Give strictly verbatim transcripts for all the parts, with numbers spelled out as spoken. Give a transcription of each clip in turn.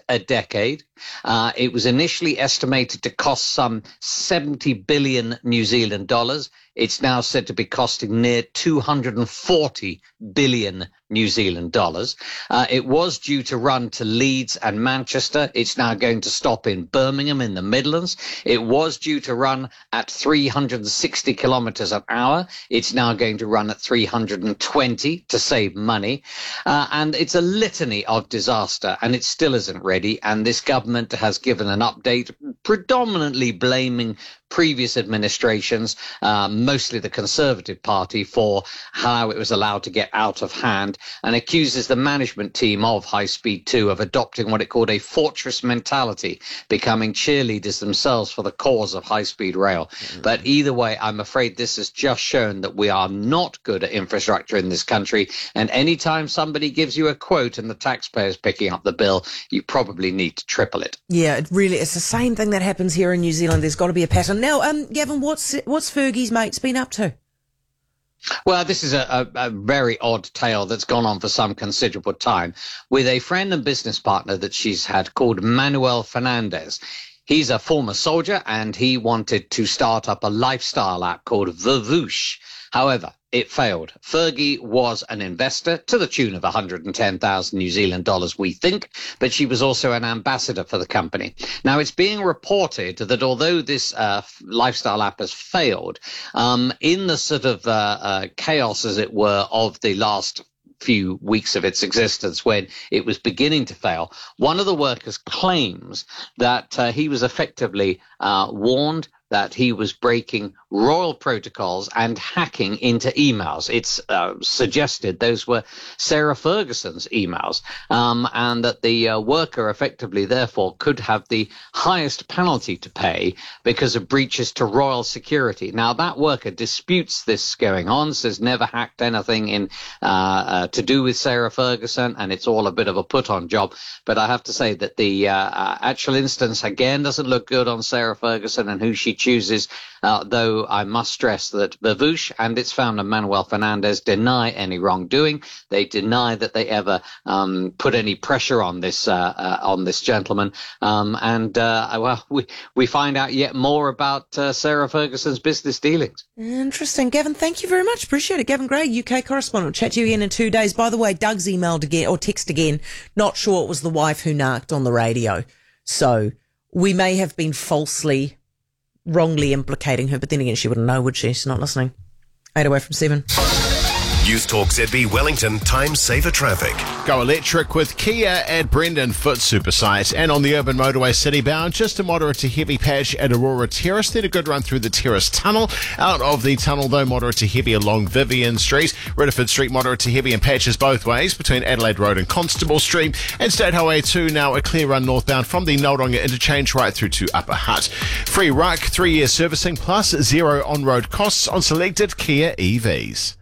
a decade. Uh, it was initially estimated to cost some seventy billion New Zealand dollars. It's now said to be costing near two hundred forty billion New Zealand dollars. Uh, it was due to run to Leeds and Manchester. It's now going to stop in Birmingham in the Midlands. It was due to run at three hundred sixty kilometres an hour. It's now going to run at three hundred twenty to save money. Uh, and it's a litany of disaster, and it still isn't ready. And this government has given an update predominantly blaming previous administrations, uh, mostly the Conservative Party, for how it was allowed to get out of hand, and accuses the management team of High Speed two of adopting what it called a fortress mentality, becoming cheerleaders themselves for the cause of high-speed rail. Mm-hmm. But either way, I'm afraid this has just shown that we are not good at infrastructure in this country, and anytime somebody gives you a quote and the taxpayer's picking up the bill, you probably need to triple it. Yeah, it really, it's the same thing that happens here in New Zealand. There's got to be a pattern. Now, um, Gavin, what's what's Fergie's mates been up to? Well, this is a, a, a very odd tale that's gone on for some considerable time, with a friend and business partner that she's had called Manuel Fernandez. He's a former soldier, and he wanted to start up a lifestyle app called Vavoosh. However, it failed. Fergie was an investor to the tune of one hundred ten thousand New Zealand dollars, we think, but she was also an ambassador for the company. Now, it's being reported that although this uh, lifestyle app has failed, um, in the sort of uh, uh, chaos, as it were, of the last few weeks of its existence, when it was beginning to fail, one of the workers claims that uh, he was effectively uh, warned that he was breaking royal protocols and hacking into emails. It's uh, suggested those were Sarah Ferguson's emails, um, and that the uh, worker effectively, therefore, could have the highest penalty to pay because of breaches to royal security. Now, that worker disputes this going on, says never hacked anything in uh, uh, to do with Sarah Ferguson, and it's all a bit of a put-on job. But I have to say that the uh, uh, actual instance, again, doesn't look good on Sarah Ferguson and who she chooses, uh, though I must stress that Vavoosh and its founder Manuel Fernandez deny any wrongdoing. They deny that they ever um, put any pressure on this uh, uh, on this gentleman. Um, and uh, well, we we find out yet more about uh, Sarah Ferguson's business dealings. Interesting, Gavin. Thank you very much. Appreciate it, Gavin Gray, U K correspondent. We'll chat to you again in two days. By the way, Doug's emailed again or text again. Not sure it was the wife who narked on the radio, so we may have been falsely, wrongly implicating her, but then again, she wouldn't know, would she? She's not listening. Eight away from seven. News Talk Z B Wellington, time saver traffic. Go electric with Kia at Brendan Foot Supersite. And on the urban motorway citybound, just a moderate to heavy patch at Aurora Terrace. Then a good run through the Terrace Tunnel. Out of the tunnel, though, moderate to heavy along Vivian Street. Ridderford Street, moderate to heavy and patches both ways between Adelaide Road and Constable Street. And State Highway two, now a clear run northbound from the Noldonga interchange right through to Upper Hutt. Free ruck, three-year servicing plus zero on-road costs on selected Kia E Vs.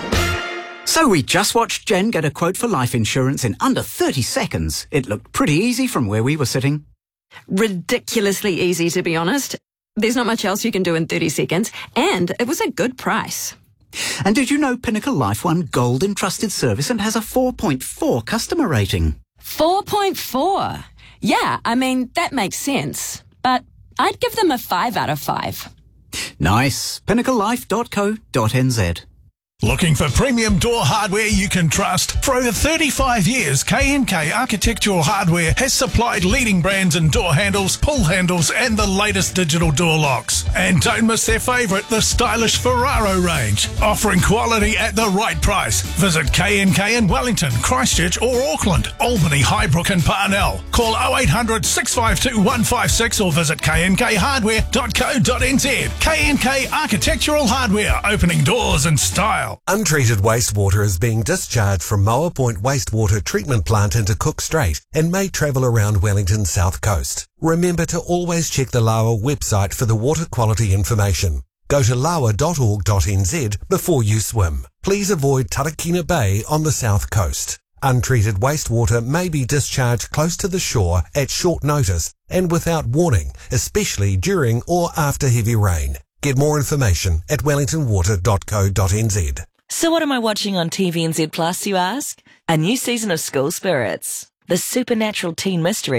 So we just watched Jen get a quote for life insurance in under thirty seconds. It looked pretty easy from where we were sitting. Ridiculously easy, to be honest. There's not much else you can do in thirty seconds, and it was a good price. And did you know Pinnacle Life won Gold in Trusted Service and has a four point four customer rating? four point four? Yeah, I mean, that makes sense. But I'd give them a five out of five. Nice. pinnacle life dot co dot n z. Looking for premium door hardware you can trust? For over thirty-five years, K and K Architectural Hardware has supplied leading brands in door handles, pull handles, and the latest digital door locks. And don't miss their favourite, the stylish Ferraro range, offering quality at the right price. Visit K and K in Wellington, Christchurch or Auckland, Albany, Highbrook and Parnell. Call oh eight hundred, six five two, one five six or visit k n k hardware dot co dot n z. K and K Architectural Hardware, opening doors in style. Untreated wastewater is being discharged from Moa Point Wastewater Treatment Plant into Cook Strait and may travel around Wellington's south coast. Remember to always check the Lawa website for the water quality information. Go to lawa dot org dot n z before you swim. Please avoid Tarakina Bay on the south coast. Untreated wastewater may be discharged close to the shore at short notice and without warning, especially during or after heavy rain. Get more information at wellington water dot co dot n z. So what am I watching on T V N Z Plus, you ask? A new season of School Spirits, the supernatural teen mystery